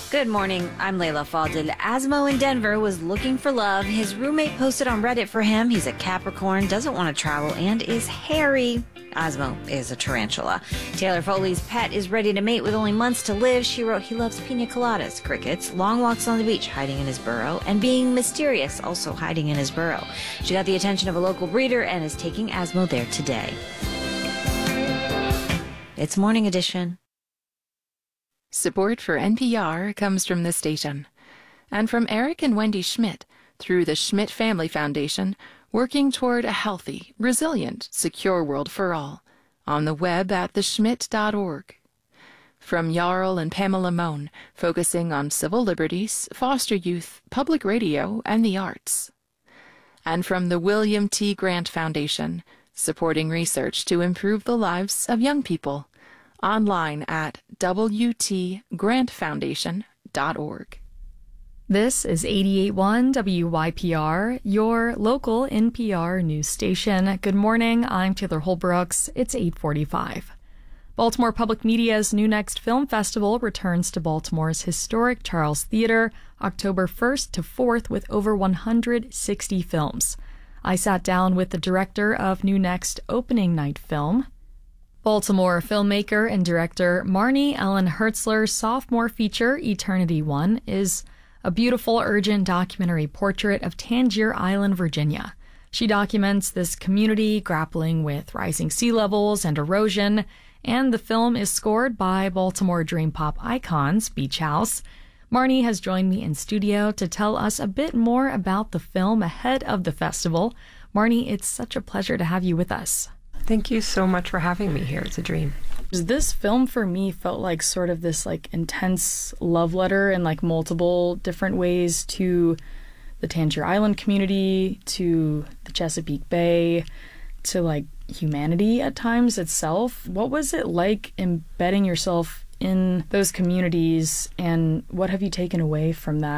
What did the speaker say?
Good morning, I'm Layla Falded. Asmo in Denver was looking for love. His roommate posted on Reddit for him. He's a Capricorn, doesn't want to travel, and is hairy. Asmo is a tarantula. Taylor Foley's pet is ready to mate with only months to live. She wrote he loves pina coladas, crickets, long walks on the beach, hiding in his burrow, and being mysterious, also hiding in his burrow. She got the attention of a local breeder and is taking Asmo there today. It's Morning Edition. Support for NPR comes from this station and from Eric and Wendy Schmidt through the Schmidt Family Foundation, working toward a healthy, resilient, secure world for all on the web at theschmidt.org. From Jarl and Pamela Mohn, focusing on civil liberties, foster youth, public radio, and the arts. And from the William T. Grant Foundation, supporting research to improve the lives of young people. Online at wtgrantfoundation.org. This is 88.1 WYPR, your local NPR news station. Good morning, I'm Taylor Holbrooks. It's 8:45. Baltimore Public Media's New Next Film Festival returns to Baltimore's historic Charles Theater October 1st to 4th with over 160 films. I sat down with the director of New Next opening night film, Baltimore filmmaker and director Marnie Ellen Hertzler's sophomore feature, Eternity One, is a beautiful, urgent documentary portrait of Tangier Island, Virginia. She documents this community grappling with rising sea levels and erosion, and the film is scored by Baltimore dream pop icons Beach House. Marnie has joined me in studio to tell us a bit more about the film ahead of the festival. Marnie, it's such a pleasure to have you with us. Thank you so much for having me here. It's a dream. This film for me felt like sort of this like intense love letter in like multiple different ways to the Tangier Island community, to the Chesapeake Bay, to like humanity at times itself. What was it like embedding yourself in those communities, and what have you taken away from that?